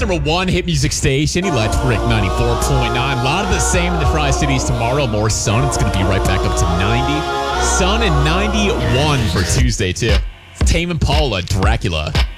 number one hit music station, Electric 94.9. A lot of the same in the Tri-Cities tomorrow. More sun. It's going to be right back up to 90. Sun and 91 for Tuesday, too. It's Tame Impala, Dracula.